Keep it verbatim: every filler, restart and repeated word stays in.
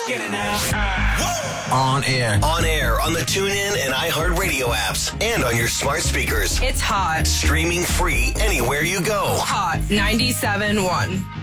Get it now. On air. On air on the TuneIn and iHeartRadio apps and on your smart speakers. It's hot. Streaming free anywhere you go. Hot ninety-seven point one.